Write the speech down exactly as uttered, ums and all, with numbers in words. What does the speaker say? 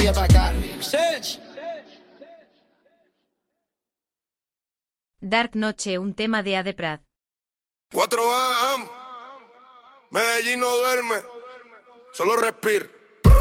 pie pa' acá. Search. Dark Noche, un tema de Ade Prat. cuatro A, Medellín no duerme, solo respira.